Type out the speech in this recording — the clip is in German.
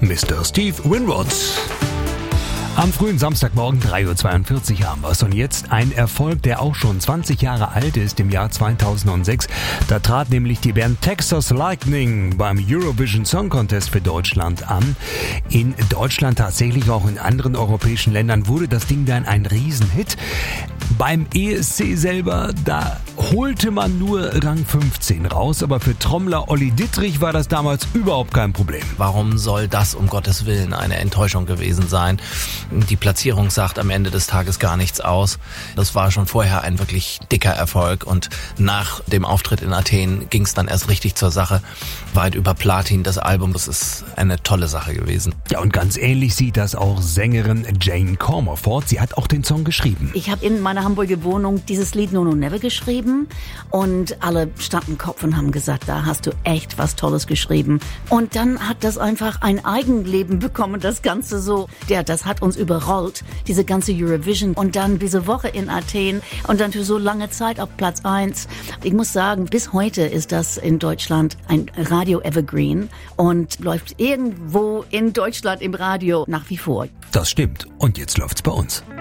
Mr. Steve Winwood. Am frühen Samstagmorgen 3:42 Uhr haben wir's. Und jetzt ein Erfolg, der auch schon 20 Jahre alt ist, im Jahr 2006. Da trat nämlich die Band Texas Lightning beim Eurovision Song Contest für Deutschland an. In Deutschland, tatsächlich auch in anderen europäischen Ländern, wurde das Ding dann ein Riesenhit. Beim ESC selber, da holte man nur Rang 15 raus, aber für Trommler Olli Dittrich war das damals überhaupt kein Problem. Warum soll das um Gottes Willen eine Enttäuschung gewesen sein? Die Platzierung sagt am Ende des Tages gar nichts aus. Das war schon vorher ein wirklich dicker Erfolg und nach dem Auftritt in Athen ging es dann erst richtig zur Sache. Weit über Platin das Album, das ist eine tolle Sache gewesen. Ja, und ganz ähnlich sieht das auch Sängerin Jane Comerford. Sie hat auch den Song geschrieben. Ich habe in meiner Hamburger Wohnung dieses Lied No No Never geschrieben und alle standen Kopf und haben gesagt, da hast du echt was Tolles geschrieben. Und dann hat das einfach ein Eigenleben bekommen, das Ganze so. Ja, das hat uns überrollt, diese ganze Eurovision. Und dann diese Woche in Athen und dann für so lange Zeit auf Platz 1. Ich muss sagen, bis heute ist das in Deutschland ein Radio-Evergreen und läuft irgendwo in Deutschland im Radio nach wie vor. Das stimmt. Und jetzt läuft's bei uns.